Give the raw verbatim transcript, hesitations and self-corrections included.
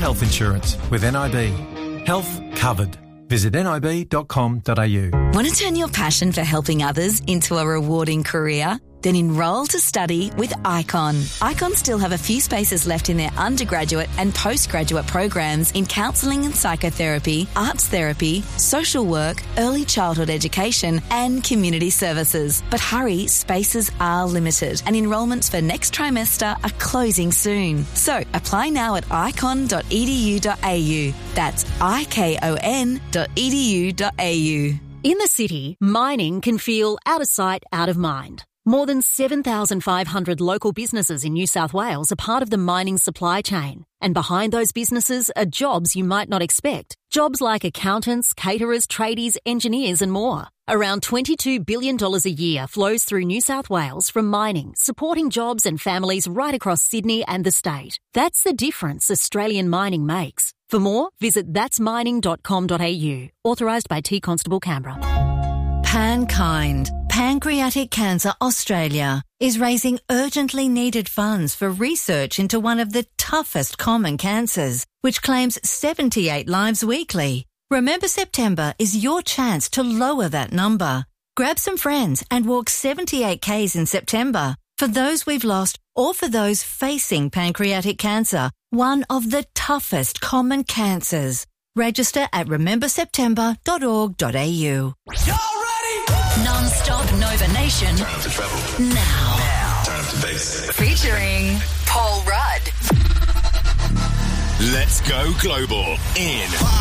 health insurance with N I B. Health covered. Visit nib dot com dot a u. Want to turn your passion for helping others into a rewarding career? Then enrol to study with Icon. Icon still have a few spaces left in their undergraduate and postgraduate programs in counselling and psychotherapy, arts therapy, social work, early childhood education and community services. But hurry, spaces are limited and enrolments for next trimester are closing soon. So apply now at icon dot e d u dot a u. That's I K O N dot e d u dot a u. In the city, mining can feel out of sight, out of mind. More than seven thousand five hundred local businesses in New South Wales are part of the mining supply chain. And behind those businesses are jobs you might not expect. Jobs like accountants, caterers, tradies, engineers and more. Around twenty-two billion dollars a year flows through New South Wales from mining, supporting jobs and families right across Sydney and the state. That's the difference Australian mining makes. For more, visit that's mining dot com dot a u. Authorised by T Constable Canberra. Pankind, Pancreatic Cancer Australia, is raising urgently needed funds for research into one of the toughest common cancers, which claims seventy-eight lives weekly. Remember September is your chance to lower that number. Grab some friends and walk seventy-eight kays in September for those we've lost or for those facing pancreatic cancer, one of the toughest common cancers. Register at remember september dot org dot a u. Non-stop Nova Nation. Turn up the treble. Now. Now. Turn up the bass. Featuring Paul Rudd. Let's go global in